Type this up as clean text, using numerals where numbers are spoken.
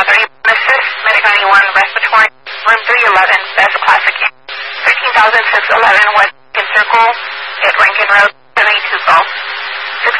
Assist, Medic 91, Respiratory, Room 311, Best Classic, 13,611 West Circle, at Rankin Road, 72 Gulf.